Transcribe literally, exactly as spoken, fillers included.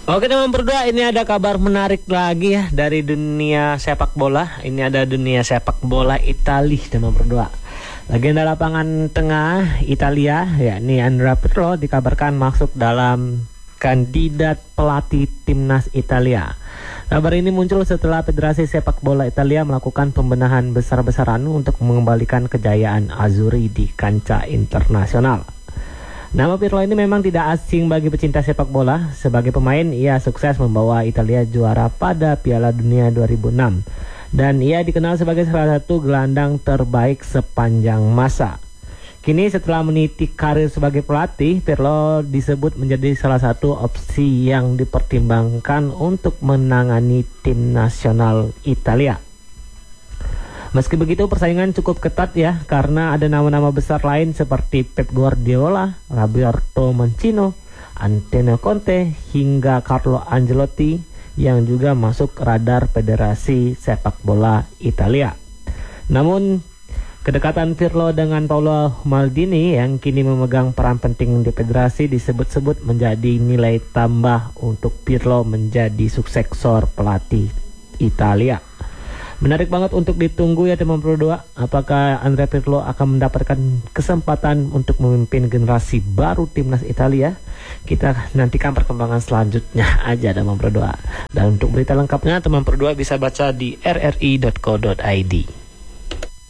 Oke teman berdua, ini ada kabar menarik lagi ya dari dunia sepak bola. Ini ada dunia sepak bola Italia teman berdua. Legenda lapangan tengah Italia, yakni Andrea Pirlo, dikabarkan masuk dalam kandidat pelatih timnas Italia. Kabar ini muncul setelah Federasi Sepak Bola Italia melakukan pembenahan besar-besaran untuk mengembalikan kejayaan Azzurri di kancah internasional. Nama Pirlo ini memang tidak asing bagi pecinta sepak bola. Sebagai pemain, ia sukses membawa Italia juara pada Piala Dunia dua ribu enam. Dan ia dikenal sebagai salah satu gelandang terbaik sepanjang masa. Kini setelah meniti karir sebagai pelatih, Pirlo disebut menjadi salah satu opsi yang dipertimbangkan untuk menangani tim nasional Italia. Meski begitu, persaingan cukup ketat ya, karena ada nama-nama besar lain seperti Pep Guardiola, Roberto Mancini, Antonio Conte, hingga Carlo Ancelotti yang juga masuk radar Federasi Sepak Bola Italia. Namun, kedekatan Pirlo dengan Paolo Maldini yang kini memegang peran penting di federasi disebut-sebut menjadi nilai tambah untuk Pirlo menjadi suksesor pelatih Italia. Menarik banget untuk ditunggu ya teman berdua. Apakah Andrea Pirlo akan mendapatkan kesempatan untuk memimpin generasi baru timnas Italia? Kita nantikan perkembangan selanjutnya aja teman berdua. Dan untuk berita lengkapnya teman berdua bisa baca di r r i dot co dot i d.